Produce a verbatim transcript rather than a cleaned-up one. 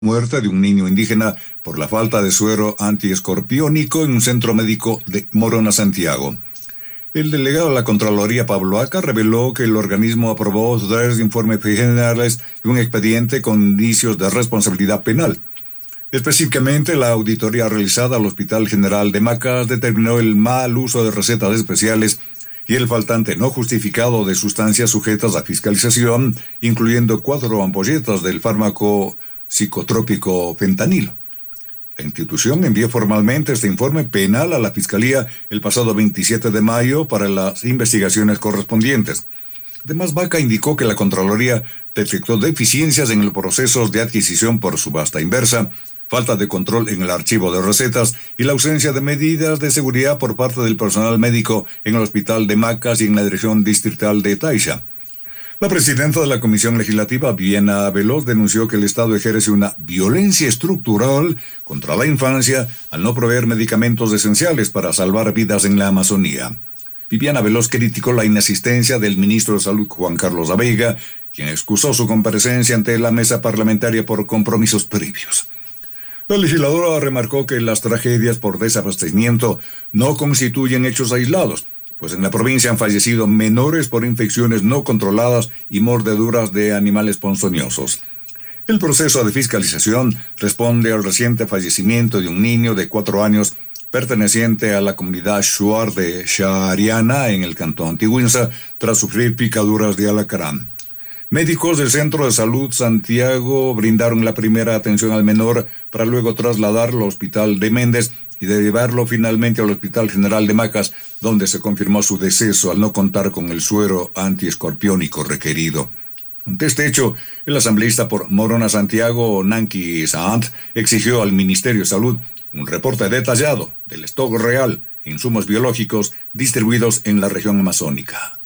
Muerte de un niño indígena por la falta de suero antiescorpiónico en un centro médico de Morona, Santiago. El delegado de la Contraloría, Pablo Aca, reveló que el organismo aprobó tres informes generales y un expediente con indicios de responsabilidad penal. Específicamente, la auditoría realizada al Hospital General de Macas determinó el mal uso de recetas especiales y el faltante no justificado de sustancias sujetas a fiscalización, incluyendo cuatro ampolletas del fármaco psicotrópico fentanilo. La institución envió formalmente este informe penal a la Fiscalía el pasado veintisiete de mayo para las investigaciones correspondientes. Además, Vaca indicó que la Contraloría detectó deficiencias en el proceso de adquisición por subasta inversa, falta de control en el archivo de recetas y la ausencia de medidas de seguridad por parte del personal médico en el Hospital de Macas y en la Dirección Distrital de Taixa. La presidenta de la Comisión Legislativa, Viviana Veloz, denunció que el Estado ejerce una violencia estructural contra la infancia al no proveer medicamentos esenciales para salvar vidas en la Amazonía. Viviana Veloz criticó la inasistencia del ministro de Salud, Juan Carlos Abeiga, quien excusó su comparecencia ante la mesa parlamentaria por compromisos previos. La legisladora remarcó que las tragedias por desabastecimiento no constituyen hechos aislados, pues en la provincia han fallecido menores por infecciones no controladas y mordeduras de animales ponzoñosos. El proceso de fiscalización responde al reciente fallecimiento de un niño de cuatro años perteneciente a la comunidad Shuar de Shariana en el cantón Antigüinza tras sufrir picaduras de alacrán. Médicos del Centro de Salud Santiago brindaron la primera atención al menor para luego trasladarlo al Hospital de Méndez y derivarlo finalmente al Hospital General de Macas, donde se confirmó su deceso al no contar con el suero antiescorpiónico requerido. Ante este hecho, el asambleísta por Morona, Santiago, Nanki Saant, exigió al Ministerio de Salud un reporte detallado del stock real de insumos biológicos distribuidos en la región amazónica.